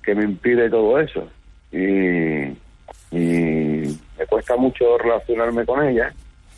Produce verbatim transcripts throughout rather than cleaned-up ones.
que me impide todo eso. Y, y me cuesta mucho relacionarme con ella.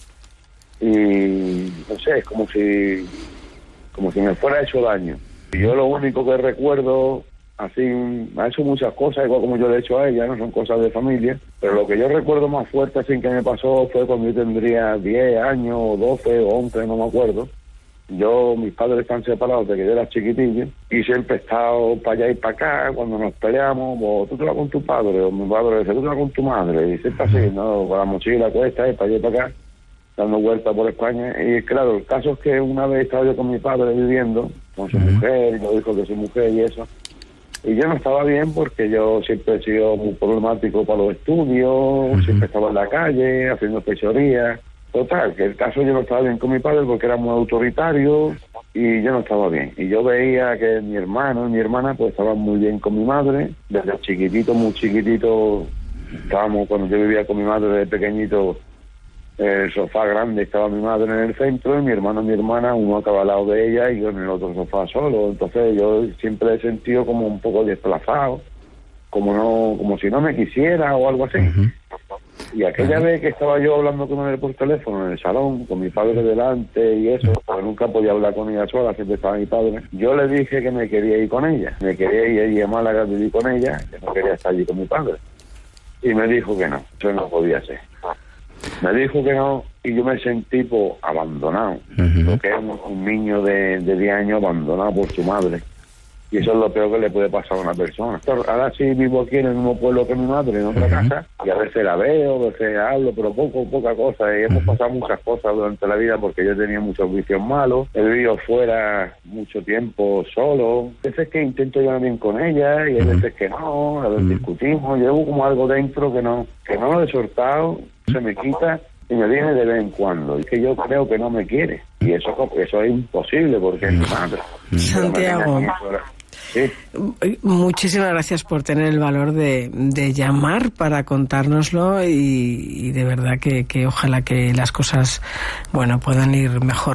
Y no sé, es como si como si me fuera hecho daño. Y yo lo único que recuerdo, así, ha hecho muchas cosas, igual como yo le he hecho a ella, no son cosas de familia, pero lo que yo recuerdo más fuerte así que me pasó fue cuando yo tendría diez años, o doce, o once, no me acuerdo. Yo, mis padres están separados desde que yo era chiquitillo, y siempre he estado para allá y para acá. Cuando nos peleamos, o tú te vas con tu padre, o mi padre dice, tú te vas con tu madre, y siempre así, ¿no? Con la mochila cuesta, y para allá y para acá, dando vueltas por España. Y claro, el caso es que una vez estaba yo con mi padre viviendo, con su uh-huh. mujer, y lo dijo que su mujer y eso, y yo no estaba bien porque yo siempre he sido muy problemático para los estudios, uh-huh. siempre estaba en la calle, haciendo fechorías. Total, que el caso yo no estaba bien con mi padre porque era muy autoritario y yo no estaba bien. Y yo veía que mi hermano y mi hermana pues estaban muy bien con mi madre. Desde chiquitito, muy chiquitito, estábamos, cuando yo vivía con mi madre desde pequeñito, el sofá grande estaba mi madre en el centro y mi hermano y mi hermana, uno acaba al lado de ella y yo en el otro sofá solo. Entonces yo siempre he sentido como un poco desplazado, como no, como si no me quisiera o algo así. Uh-huh. Y aquella uh-huh. vez que estaba yo hablando con él por teléfono en el salón, con mi padre delante y eso, porque nunca podía hablar con ella sola, siempre estaba mi padre, yo le dije que me quería ir con ella, me quería ir allí a Málaga a vivir con ella, que no quería estar allí con mi padre. Y me dijo que no, eso no podía ser. Me dijo que no y yo me sentí pues, abandonado, uh-huh. porque es un, un niño de, de diez años abandonado por su madre. Y eso es lo peor que le puede pasar a una persona. Ahora sí vivo aquí en el mismo pueblo que mi madre, en otra uh-huh. casa, y a veces la veo, a veces hablo, pero poco, poca cosa. Y hemos pasado muchas cosas durante la vida porque yo tenía muchos vicios malos. He vivido fuera mucho tiempo solo. Hay veces que intento llevar bien con ella y hay uh-huh. veces que no, a veces uh-huh. discutimos. Llevo como algo dentro que no, que no lo he soltado, se me quita y me viene de vez en cuando. Y que yo creo que no me quiere. Y eso, eso es imposible porque es mi madre. Santiago. Sí. Muchísimas gracias por tener el valor de, de llamar para contárnoslo y, y de verdad que, que ojalá que las cosas, bueno, puedan ir mejor.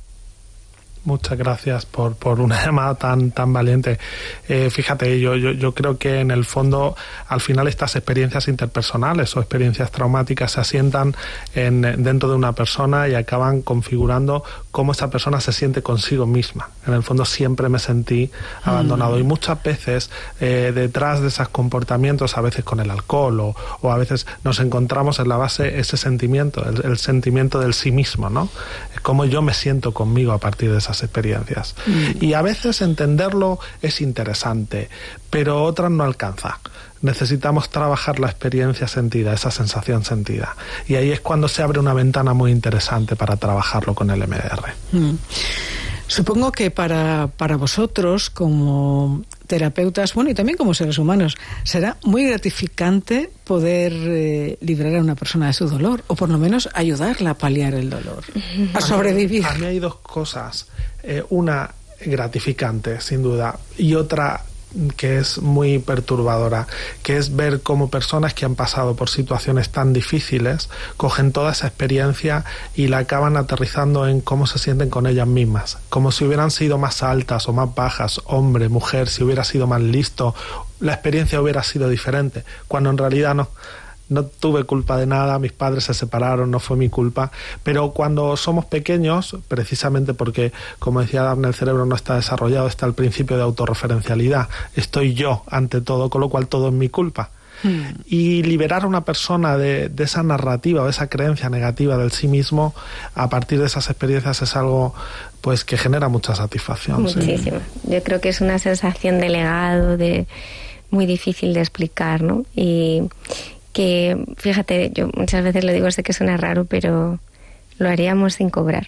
Muchas gracias por, por una llamada tan, tan valiente. Eh, fíjate, yo, yo, yo creo que en el fondo, al final, estas experiencias interpersonales o experiencias traumáticas se asientan en, dentro de una persona y acaban configurando cómo esa persona se siente consigo misma. En el fondo, siempre me sentí abandonado. Mm. Y muchas veces, eh, detrás de esos comportamientos, a veces con el alcohol o, o a veces nos encontramos en la base ese sentimiento, el, el sentimiento del sí mismo, ¿no? Cómo yo me siento conmigo a partir de esas experiencias. Mm. Y a veces entenderlo es interesante, pero otras no alcanza. Necesitamos trabajar la experiencia sentida, esa sensación sentida. Y ahí es cuando se abre una ventana muy interesante para trabajarlo con el M D R. Mm. Supongo que para, para vosotros, como terapeutas, bueno, y también como seres humanos, será muy gratificante poder eh, librar a una persona de su dolor, o por lo menos ayudarla a paliar el dolor, a sobrevivir. A mí hay dos cosas. Eh, una gratificante, sin duda, y otra que es muy perturbadora, que es ver cómo personas que han pasado por situaciones tan difíciles cogen toda esa experiencia y la acaban aterrizando en cómo se sienten con ellas mismas, como si hubieran sido más altas o más bajas, hombre, mujer, si hubiera sido más listo, la experiencia hubiera sido diferente, cuando en realidad no. No tuve culpa de nada, mis padres se separaron, no fue mi culpa, pero cuando somos pequeños, precisamente porque, como decía Daphne, el cerebro no está desarrollado, está el principio de autorreferencialidad, estoy yo ante todo, con lo cual todo es mi culpa. Hmm. Y liberar a una persona de, de esa narrativa o de esa creencia negativa del sí mismo a partir de esas experiencias es algo pues que genera mucha satisfacción. Muchísimo. Sí. Yo creo que es una sensación de legado, de muy difícil de explicar, ¿no? Y que, fíjate, yo muchas veces lo digo, sé que suena raro, pero lo haríamos sin cobrar.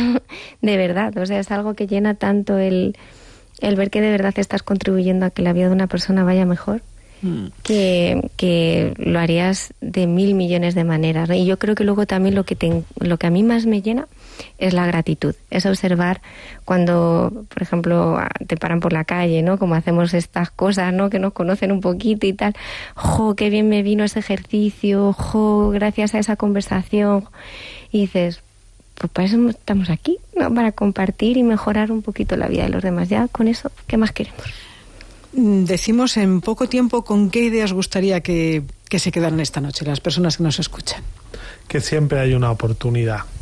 De verdad, o sea, es algo que llena tanto el, el ver que de verdad estás contribuyendo a que la vida de una persona vaya mejor, mm. que, que lo harías de mil millones de maneras, ¿no? Y yo creo que luego también lo que, te, lo que a mí más me llena es la gratitud, es observar cuando, por ejemplo, te paran por la calle, ¿no? Como hacemos estas cosas, ¿no? Que nos conocen un poquito y tal. ¡Jo, qué bien me vino ese ejercicio! ¡Jo, gracias a esa conversación! Y dices, pues para eso estamos aquí, ¿no? Para compartir y mejorar un poquito la vida de los demás. Ya con eso, ¿qué más queremos? decimos en poco tiempo con qué ideas gustaría que, que se quedaran esta noche las personas que nos escuchan. Que siempre hay una oportunidad,